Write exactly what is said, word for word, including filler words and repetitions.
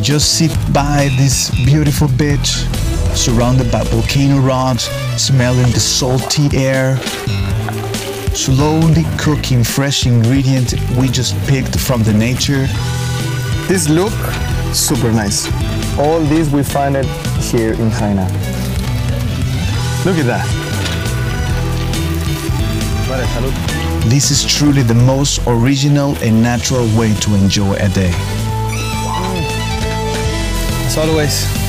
just sit by this beautiful beach, surrounded by volcano rocks, smelling the salty air, slowly cooking fresh ingredients we just picked from the nature. This look, super nice. All this we find it here in Jaina. Look at that. Vale, salud. This is truly the most original and natural way to enjoy a day. As always,